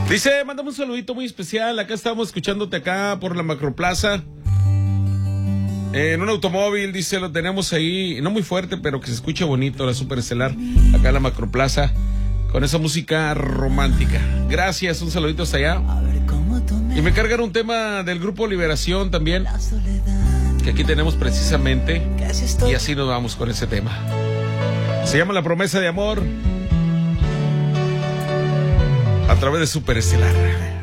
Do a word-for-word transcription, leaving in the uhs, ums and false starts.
Dice, mándame un saludito muy especial. Acá estamos escuchándote acá por la Macroplaza. En un automóvil, dice, lo tenemos ahí, no muy fuerte, pero que se escuche bonito, la Superestelar, acá en la Macroplaza, con esa música romántica. Gracias, un saludito hasta allá. Y me cargan un tema del Grupo Liberación también, que aquí tenemos precisamente, y así nos vamos con ese tema. Se llama La Promesa de Amor, a través de Superestelar.